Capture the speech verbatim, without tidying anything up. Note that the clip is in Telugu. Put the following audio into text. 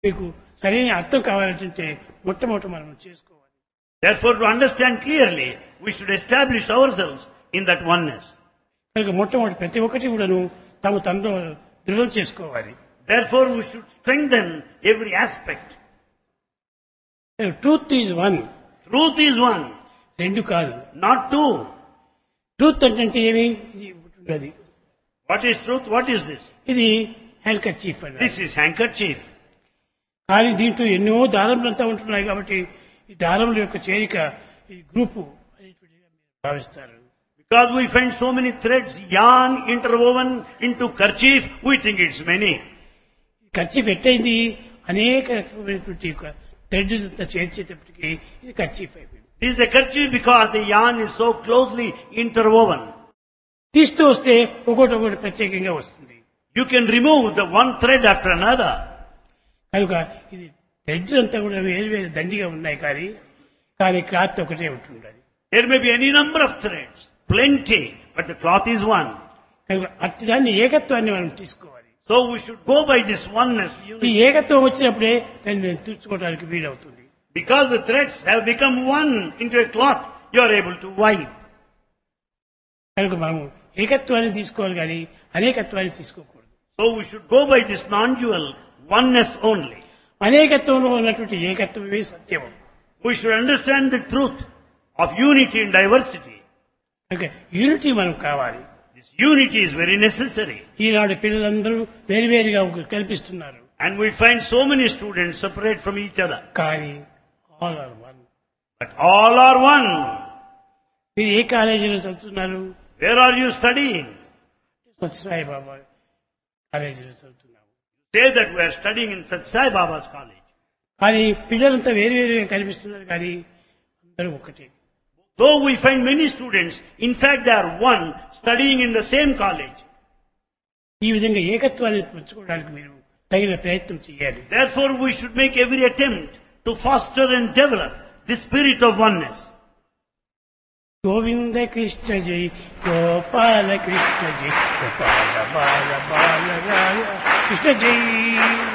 మీకు సరైన అర్థం కావాలంటే మొట్టమొదట మనం చేసుకోవాలి. Therefore, to understand clearly, we should establish ourselves in that oneness. కనుక మొట్టమొదటి ప్రతి ఒక్కటి కూడాను తాము తనలో దృఢం చేసుకోవాలి. Therefore, we should strengthen every aspect. Truth is one. Truth is one, రెండు కాదు. not two. ట్రూత్ అంటే ఏమి? ఇది What is truth? What is this? ఇది హ్యాండ్ కర్చీఫ్ అన్నది. This is handkerchief. కానీ దీంట్లో ఎన్నో దారములంతా ఉంటున్నాయి కాబట్టి ఈ దారముల యొక్క చేరిక ఈ గ్రూపు అనేటువంటిగా మీరు భావిస్తారు. Because we find so many threads, yarn interwoven into kerchief, we think it's many. Kerchief ఎట్టయింది? అనేక రకమైనటువంటి యొక్క థ్రెడ్ అంతా చేర్చేటప్పటికి ఇది కర్చీఫ్ అయిపోయింది. This is a kerchief because the yarn is so closely interwoven. తీస్తూ వస్తే ఒకటి ఒకటి ప్రత్యేకంగా వస్తుంది. You can remove the one thread after another. కనుక ఇది థ్రెడ్ అంతా కూడా వేరు వేరు దండిగా ఉన్నాయి కానీ కానీ క్లాత్ ఒకటే ఉంటుండాలి. There may be any number of threads, plenty, but the cloth is one. కనుక అట్టి దాన్ని ఏకత్వాన్ని మనం తీసుకోవాలి. So we should go by this oneness. ఈ Unity. ఏకత్వం వచ్చినప్పుడే దాన్ని తీర్చుకోవడానికి వీలవుతుంది. Because the threads have become one into a cloth, you are able to wipe. కనుక మనము ఏకత్వాన్ని తీసుకోవాలి కానీ అనేకత్వాన్ని తీసుకోకూడదు. So we should go by this non-dual oneness only. అనేకత్వంలో ఉన్నటువంటి ఏకత్వమే సత్యం. We should understand the truth of unity and diversity. కనుక యూనిటీ మనం కావాలి. This unity is very necessary. ఈనాడు పిల్లలందరూ వేరువేరుగా కల్పిస్తున్నారు. And we find so many students separate from each other. కానీ all are one. But all are one. మీరు ఏ కాలేజీలో చదువుతున్నారు? Where are you studying? Sathya Sai బాబా కాలేజీలో చదువుతున్నాము. Say that we are studying in Sat Sai Baba's college. కానీ పిల్లలంతా వేరువేరుగా కనిపిస్తున్నారు కానీ అందరూ ఒకటే. Though we find many students, in fact they are one, studying in the same college. ఈ విధంగా ఏకత్వాన్ని పెంచుకోవడానికి మీరు తగిన ప్రయత్నం చేయాలి. Therefore we should make every attempt to foster and develop the spirit of oneness. Govinda Krishna జై గోపాల కృష్ణ జై గోపాల బాల బాల రాయ కృష్ణ జై.